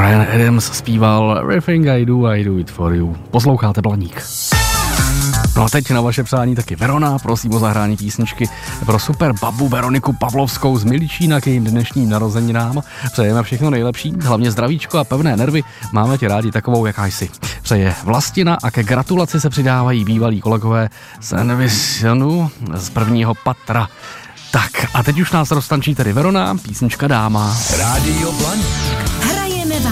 Bryan Adams zpíval Everything I do it for you. Posloucháte Blaník. No a teď na vaše přání taky Verona, prosím o zahrání písničky pro super babu Veroniku Pavlovskou z Miličína k jejím dnešním narozeninám. Přejeme všechno nejlepší, hlavně zdravíčko a pevné nervy, máme tě rádi takovou, jaká jsi. Přeje Vlastina a ke gratulaci se přidávají bývalí kolegové z Envisionu z prvního patra. Tak a teď už nás roztančí tedy Verona, písnička Dáma. Rádio Blaník.